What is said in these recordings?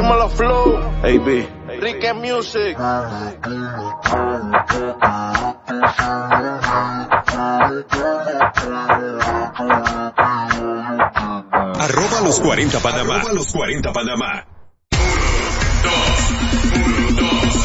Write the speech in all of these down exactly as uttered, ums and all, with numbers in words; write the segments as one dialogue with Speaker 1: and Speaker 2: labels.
Speaker 1: Dímelo Flow, A B, Ricky Music.
Speaker 2: Arroba los cuarenta Panamá. Arroba los cuarenta Panamá. Uno, dos, uno, dos,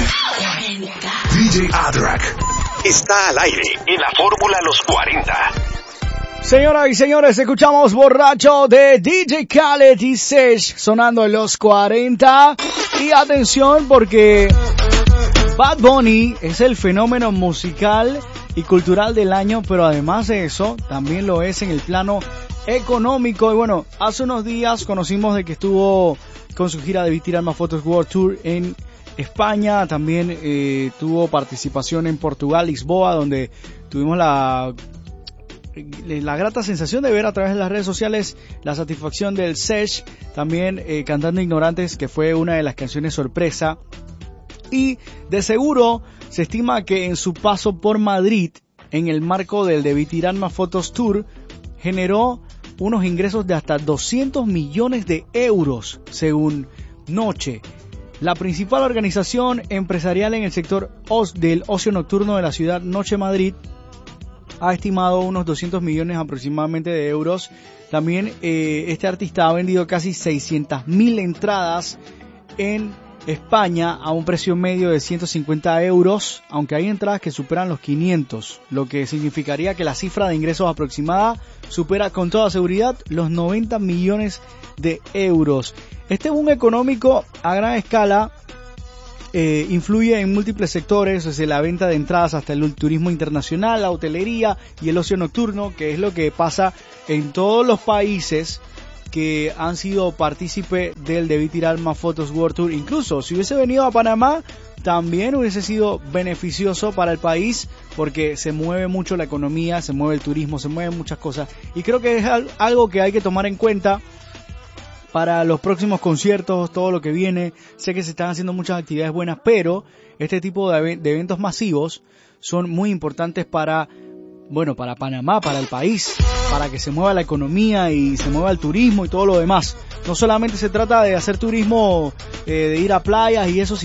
Speaker 2: D J Adrak está al aire en la Fórmula Los cuarenta.
Speaker 3: Señoras y señores, escuchamos Borracho de D J Khaled y Sesh sonando en Los cuarenta. Y atención porque Bad Bunny es el fenómeno musical y cultural del año, pero además de eso, también lo es en el plano económico. Y bueno, hace unos días conocimos de que estuvo con su gira de Beat Tirar Más Fotos World Tour en España. También eh, tuvo participación en Portugal, Lisboa, donde tuvimos la la grata sensación de ver a través de las redes sociales la satisfacción del Sesh, también eh, cantando Ignorantes, que fue una de las canciones sorpresa. Y de seguro se estima que en su paso por Madrid, en el marco del Debí Tirar Más Fotos Tour, generó unos ingresos de hasta doscientos millones de euros, según Noche, la principal organización empresarial en el sector del ocio nocturno de la ciudad. Noche Madrid ha estimado unos doscientos millones aproximadamente de euros. También eh, este artista ha vendido casi seiscientas mil entradas en España a un precio medio de ciento cincuenta euros, aunque hay entradas que superan los quinientos, lo que significaría que la cifra de ingresos aproximada supera con toda seguridad los noventa millones de euros. Este boom económico a gran escala eh, influye en múltiples sectores, desde la venta de entradas hasta el turismo internacional, la hotelería y el ocio nocturno, que es lo que pasa en todos los países que han sido partícipe del Debí Tirar Más Fotos World Tour. Incluso si hubiese venido a Panamá, también hubiese sido beneficioso para el país, porque se mueve mucho la economía, se mueve el turismo, se mueven muchas cosas. Y creo que es algo que hay que tomar en cuenta para los próximos conciertos, todo lo que viene. Sé que se están haciendo muchas actividades buenas, pero este tipo de, de eventos masivos son muy importantes para, bueno, para Panamá, para el país, para que se mueva la economía y se mueva el turismo y todo lo demás. No solamente se trata de hacer turismo, eh, de ir a playas y eso,